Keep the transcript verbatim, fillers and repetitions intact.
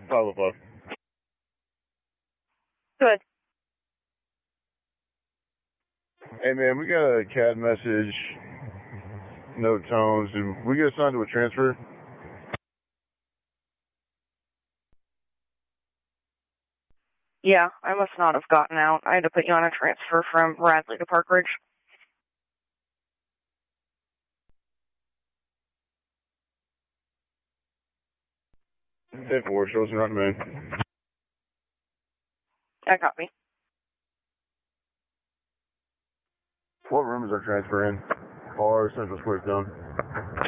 five oh five. Good. Hey, man, we got a C A D message, no tones. Did we get assigned to a transfer? Yeah, I must not have gotten out. I had to put you on a transfer from Radley to Park Ridge. ten four, show us around the main. I copy. What room is our transfer in? Or Central Square Zone?